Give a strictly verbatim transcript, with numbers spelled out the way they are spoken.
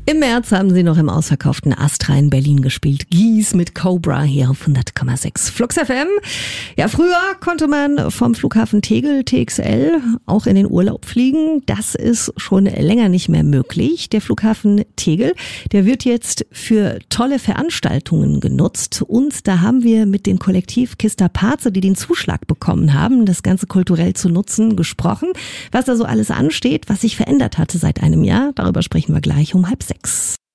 Im März haben sie noch im ausverkauften Astra in Berlin gespielt. Gies mit Cobra hier auf hundert Komma sechs Flux F M. Ja, früher konnte man vom Flughafen Tegel T X L auch in den Urlaub fliegen. Das ist schon länger nicht mehr möglich. Der Flughafen Tegel, der wird jetzt für tolle Veranstaltungen genutzt. Und da haben wir mit dem Kollektiv Kista Pace, die den Zuschlag bekommen haben, das Ganze kulturell zu nutzen, gesprochen. Was da so alles ansteht, was sich verändert hatte seit einem Jahr, darüber sprechen wir gleich um halb sechs.